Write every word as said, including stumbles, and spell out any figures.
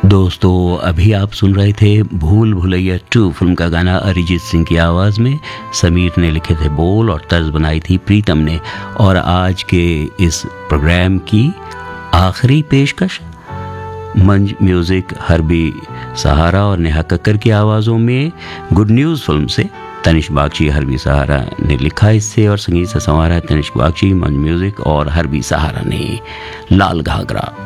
दोस्तों, अभी आप सुन रहे थे भूल भुलैया टू फिल्म का गाना अरिजीत सिंह की आवाज़ में। समीर ने लिखे थे बोल और तर्ज बनाई थी प्रीतम ने। और आज के इस प्रोग्राम की आखिरी पेशकश मंज म्यूज़िक हरबी सहारा और नेहा कक्कर की आवाज़ों में गुड न्यूज़ फिल्म से तनिष्क बागची हरबी सहारा ने लिखा इससे और संगीत से संवारा तनिष्क बागची, मंज म्यूज़िक और हरबी सहारा ने। लाल घाघरा।